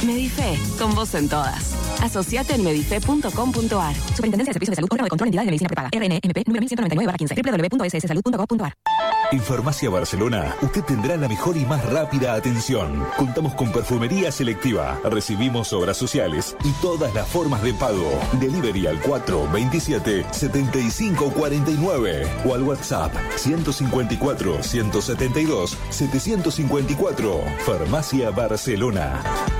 Medife, con vos en todas. Asociate en medife.com.ar. Superintendencia de Servicios de Salud, órgano de control, entidades de medicina prepaga. RNMP número 1199/15. www.sssalud.gov.ar. En Farmacia Barcelona, usted tendrá la mejor y más rápida atención. Contamos con perfumería selectiva, recibimos obras sociales y todas las formas de pago. Delivery al 427-7549 o al WhatsApp 154-172-754. Farmacia Barcelona.